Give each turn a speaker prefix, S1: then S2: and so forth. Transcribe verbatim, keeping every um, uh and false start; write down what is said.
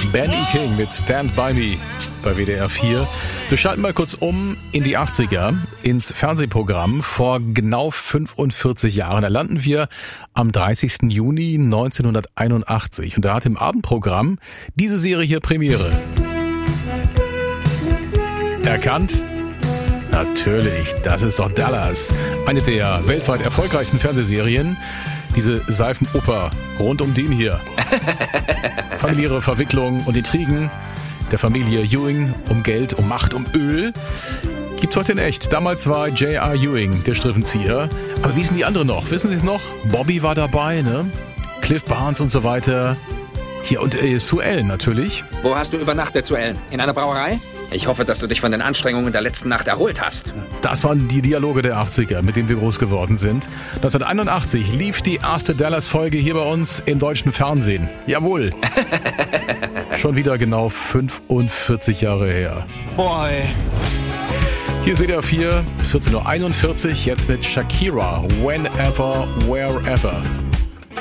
S1: Benny King mit Stand By Me bei W D R vier. Wir schalten mal kurz um in die achtziger, ins Fernsehprogramm vor genau fünfundvierzig Jahren. Da landen wir am dreißigsten Juni neunzehnhunderteinundachtzig und da hat im Abendprogramm diese Serie hier Premiere. Erkannt? Natürlich, das ist doch Dallas. Eine der weltweit erfolgreichsten Fernsehserien. Diese Seifenoper rund um den hier. Familiäre Verwicklungen und Intrigen der Familie Ewing um Geld, um Macht, um Öl. Gibt's heute in echt. Damals war J R. Ewing der Strippenzieher. Aber wie sind die anderen noch? Wissen Sie es noch? Bobby war dabei, ne? Cliff Barnes und so weiter. Hier und äh, Sue Ellen natürlich.
S2: Wo hast du übernachtet, Sue Ellen? In einer Brauerei? Ich hoffe, dass du dich von den Anstrengungen der letzten Nacht erholt hast.
S1: Das waren die Dialoge der achtziger, mit denen wir groß geworden sind. neunzehnhunderteinundachtzig lief die erste Dallas-Folge hier bei uns im deutschen Fernsehen. Jawohl. Schon wieder genau fünfundvierzig Jahre her.
S3: Boy.
S1: Hier seht ihr vier, vierzehn Uhr einundvierzig, jetzt mit Shakira, Whenever, Wherever.